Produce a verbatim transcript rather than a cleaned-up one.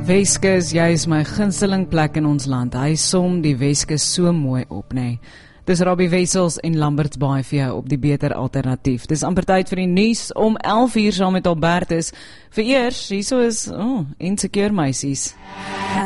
Weskus, jy is my gunsteling plek in ons land. Hy som die Weskus so mooi op, nee. Dis Robbie Wessels en Lamberts Baai vir jou op die Beter Alternatief. Dis amper tyd vir die nuus om elf uur saam met Albertus. Vereers, hierso is, oh, Insecure meisies.